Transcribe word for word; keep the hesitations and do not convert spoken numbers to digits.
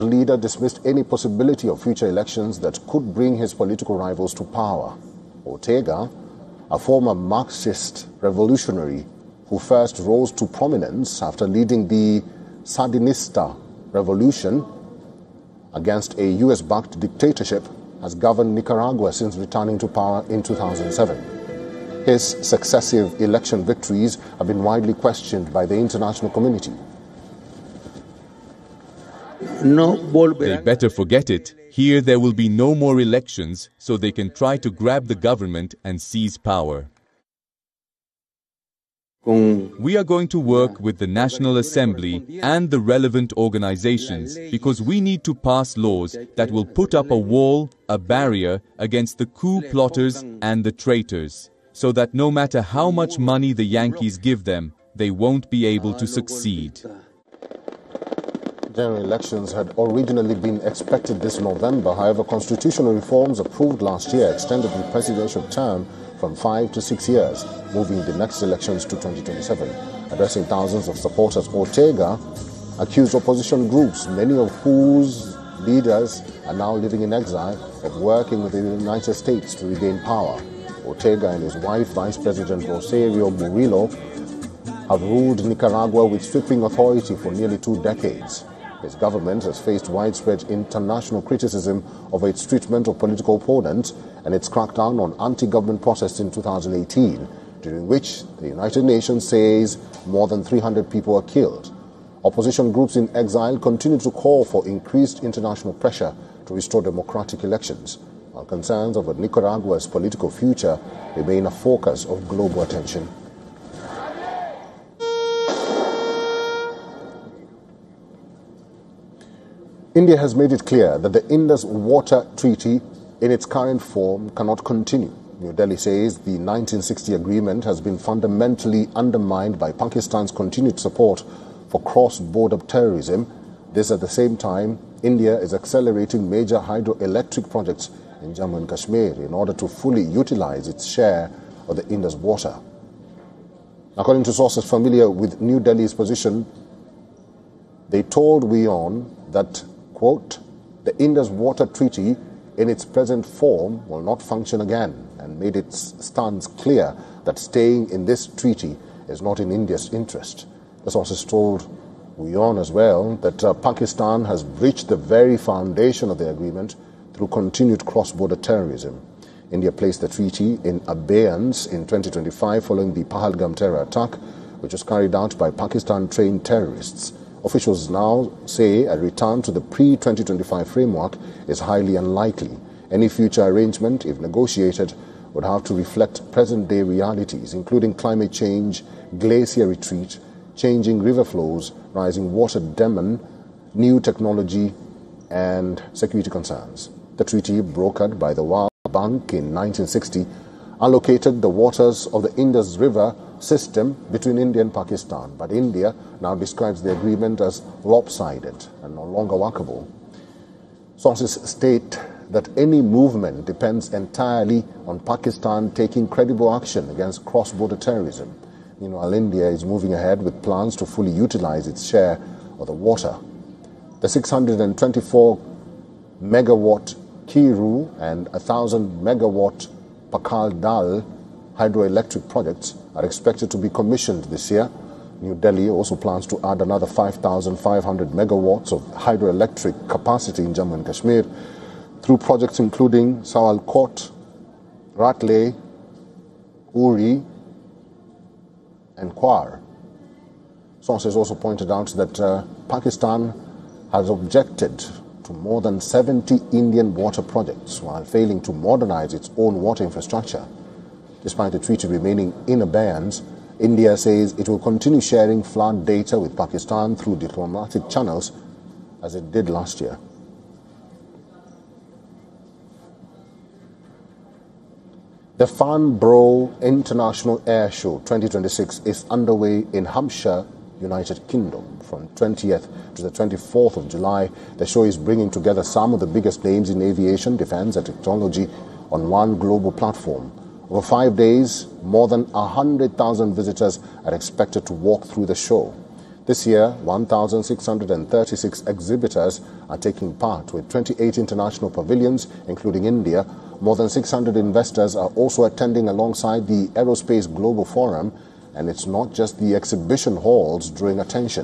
The leader dismissed any possibility of future elections that could bring his political rivals to power. Ortega, a former Marxist revolutionary who first rose to prominence after leading the Sandinista revolution against a U S-backed dictatorship, has governed Nicaragua since returning to power in two thousand seven. His successive election victories have been widely questioned by the international community. They better forget it. Here there will be no more elections, so they can try to grab the government and seize power. We are going to work with the National Assembly and the relevant organizations because we need to pass laws that will put up a wall, a barrier against the coup plotters and the traitors, so that no matter how much money the Yankees give them, they won't be able to succeed. General elections had originally been expected this November. However, constitutional reforms approved last year extended the presidential term from five to six years, moving the next elections to twenty twenty-seven. Addressing thousands of supporters, Ortega accused opposition groups, many of whose leaders are now living in exile, of working with the United States to regain power. Ortega and his wife, Vice President Rosario Murillo, have ruled Nicaragua with sweeping authority for nearly two decades. His government has faced widespread international criticism of its treatment of political opponents and its crackdown on anti-government protests in two thousand eighteen, during which the United Nations says more than three hundred people were killed. Opposition groups in exile continue to call for increased international pressure to restore democratic elections, while concerns over Nicaragua's political future remain a focus of global attention. India has made it clear that the Indus Water Treaty in its current form cannot continue. New Delhi says the nineteen sixty agreement has been fundamentally undermined by Pakistan's continued support for cross-border terrorism. This at the same time, India is accelerating major hydroelectric projects in Jammu and Kashmir in order to fully utilize its share of the Indus water. According to sources familiar with New Delhi's position, they told WION that, quote, the Indus Water Treaty in its present form will not function again, and made its stance clear that staying in this treaty is not in India's interest. The sources told WION as well that uh, Pakistan has breached the very foundation of the agreement through continued cross-border terrorism. India placed the treaty in abeyance in twenty twenty-five following the Pahalgam terror attack, which was carried out by Pakistan-trained terrorists. Officials now say a return to the pre twenty twenty-five framework is highly unlikely. Any future arrangement, if negotiated, would have to reflect present-day realities, including climate change, glacier retreat, changing river flows, rising water demand, new technology, and security concerns. The treaty, brokered by the World Bank in nineteen sixty, allocated the waters of the Indus River system between India and Pakistan, but India now describes the agreement as lopsided and no longer workable. Sources state that any movement depends entirely on Pakistan taking credible action against cross-border terrorism. Meanwhile, India is moving ahead with plans to fully utilize its share of the water. The six hundred twenty-four megawatt Kiru and one thousand megawatt Pakal Dal hydroelectric projects are expected to be commissioned this year. New Delhi also plans to add another five thousand five hundred megawatts of hydroelectric capacity in Jammu and Kashmir through projects including Sawalkot, Ratle, Uri, and Kwar. Sources also pointed out that uh, Pakistan has objected to more than seventy Indian water projects while failing to modernize its own water infrastructure. Despite the treaty remaining in abeyance, India says it will continue sharing flood data with Pakistan through diplomatic channels as it did last year. The Farnborough International Air Show twenty twenty-six is underway in Hampshire, United Kingdom. From twentieth to the twenty-fourth of July, the show is bringing together some of the biggest names in aviation, defense and technology on one global platform. Over five days, more than one hundred thousand visitors are expected to walk through the show. This This year, one thousand six hundred thirty-six exhibitors are taking part with twenty-eight international pavilions, including India. More than six hundred investors are also attending alongside the Aerospace Global Forum, and it's not just the exhibition halls drawing attention.